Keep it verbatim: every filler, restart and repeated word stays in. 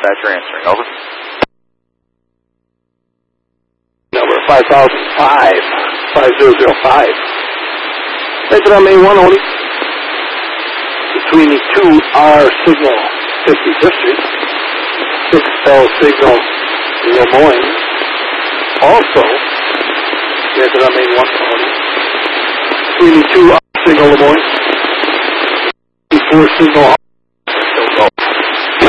dispatcher answering, over. Number five thousand five, five zero zero five. Exit on Main one only. Between the two R signal fifty-fifth Street, six L signal Lemoyne. Also, exit on Main one only. Between the two R signal Lemoyne, four signal